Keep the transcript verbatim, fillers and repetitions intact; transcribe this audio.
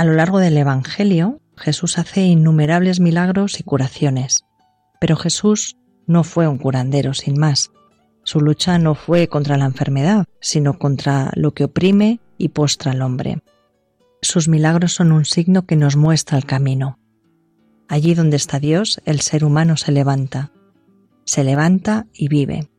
A lo largo del Evangelio, Jesús hace innumerables milagros y curaciones, pero Jesús no fue un curandero sin más. Su lucha no fue contra la enfermedad, sino contra lo que oprime y postra al hombre. Sus milagros son un signo que nos muestra el camino. Allí donde está Dios, el ser humano se levanta. Se levanta y vive.